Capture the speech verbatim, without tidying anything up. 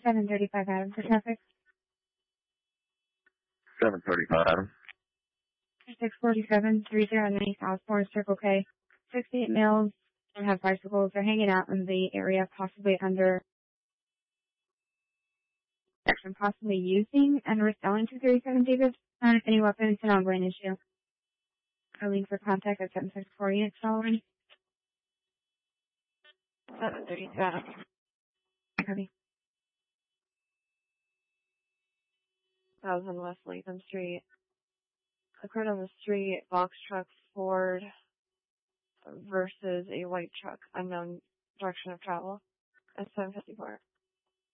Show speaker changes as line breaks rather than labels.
seven thirty-five Adam for traffic.
seven thirty-five Adam.
six forty-seven, three oh nine Southport, Circle K. sixty-eight males that have bicycles are hanging out in the area, possibly under section, possibly using and reselling two thirty-seven Davis. Not any weapons, an ongoing issue. A link for contact at seven six four units following. seven thirty-seven. Copy.
Thousand West Latham Street. Occurred on the street, box truck Ford versus a white truck, unknown direction of travel. At seven fifty-four.